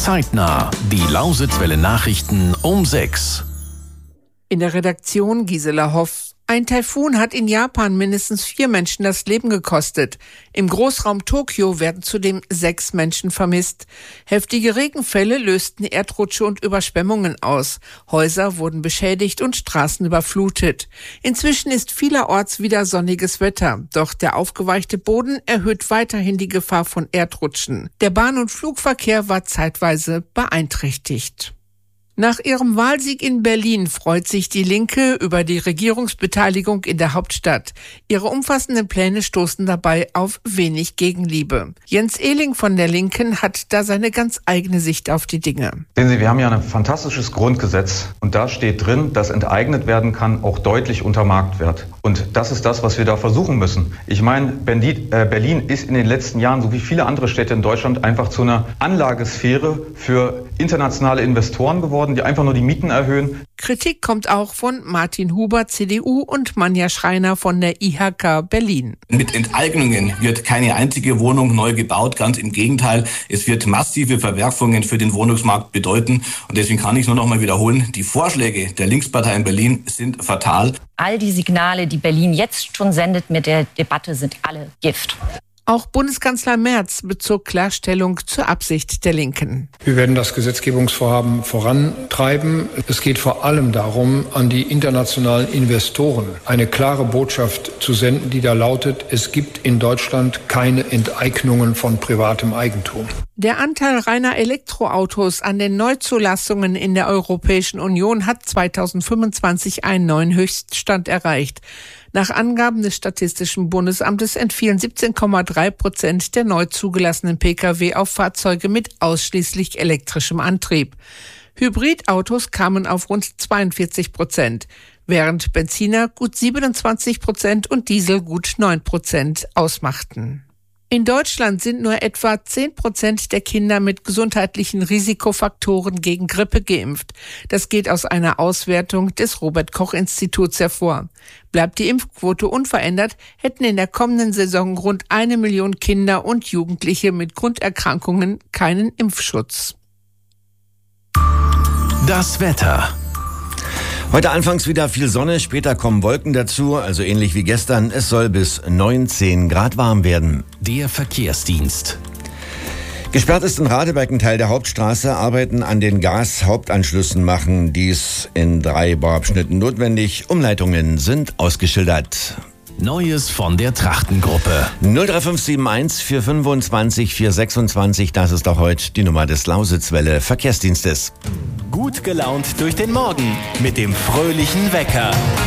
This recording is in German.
Zeitnah. Die Lausitzwelle Nachrichten um 6. In der Redaktion Gisela Hoff. Ein Taifun hat in Japan mindestens 4 Menschen das Leben gekostet. Im Großraum Tokio werden zudem 6 Menschen vermisst. Heftige Regenfälle lösten Erdrutsche und Überschwemmungen aus. Häuser wurden beschädigt und Straßen überflutet. Inzwischen ist vielerorts wieder sonniges Wetter. Doch der aufgeweichte Boden erhöht weiterhin die Gefahr von Erdrutschen. Der Bahn- und Flugverkehr war zeitweise beeinträchtigt. Nach ihrem Wahlsieg in Berlin freut sich die Linke über die Regierungsbeteiligung in der Hauptstadt. Ihre umfassenden Pläne stoßen dabei auf wenig Gegenliebe. Jens Ehling von der Linken hat da seine ganz eigene Sicht auf die Dinge. Sehen Sie, wir haben ja ein fantastisches Grundgesetz und da steht drin, dass enteignet werden kann, auch deutlich unter Marktwert. Und das ist das, was wir da versuchen müssen. Ich meine, Berlin ist in den letzten Jahren, so wie viele andere Städte in Deutschland, einfach zu einer Anlagesphäre für internationale Investoren geworden, die einfach nur die Mieten erhöhen. Kritik kommt auch von Martin Huber, CDU, und Manja Schreiner von der IHK Berlin. Mit Enteignungen wird keine einzige Wohnung neu gebaut. Ganz im Gegenteil, es wird massive Verwerfungen für den Wohnungsmarkt bedeuten. Und deswegen kann ich nur noch mal wiederholen, die Vorschläge der Linkspartei in Berlin sind fatal. All die Signale, die Berlin jetzt schon sendet mit der Debatte, sind alle Gift. Auch Bundeskanzler Merz bezog Klarstellung zur Absicht der Linken. Wir werden das Gesetzgebungsvorhaben vorantreiben. Es geht vor allem darum, an die internationalen Investoren eine klare Botschaft zu senden, die da lautet: Es gibt in Deutschland keine Enteignungen von privatem Eigentum. Der Anteil reiner Elektroautos an den Neuzulassungen in der Europäischen Union hat 2025 einen neuen Höchststand erreicht. Nach Angaben des Statistischen Bundesamtes entfielen 17,3% der neu zugelassenen Pkw auf Fahrzeuge mit ausschließlich elektrischem Antrieb. Hybridautos kamen auf rund 42%, während Benziner gut 27% und Diesel gut 9% ausmachten. In Deutschland sind nur etwa 10% der Kinder mit gesundheitlichen Risikofaktoren gegen Grippe geimpft. Das geht aus einer Auswertung des Robert-Koch-Instituts hervor. Bleibt die Impfquote unverändert, hätten in der kommenden Saison rund 1 Million Kinder und Jugendliche mit Grunderkrankungen keinen Impfschutz. Das Wetter. Heute anfangs wieder viel Sonne, später kommen Wolken dazu, also ähnlich wie gestern. Es soll bis 19 Grad warm werden. Der Verkehrsdienst. Gesperrt ist in Radebeck ein Teil der Hauptstraße. Arbeiten an den Gashauptanschlüssen machen dies in 3 Bauabschnitten notwendig. Umleitungen sind ausgeschildert. Neues von der Trachtengruppe. 03571 425 426, das ist auch heute die Nummer des Lausitzwelle Verkehrsdienstes. Gut gelaunt durch den Morgen mit dem fröhlichen Wecker.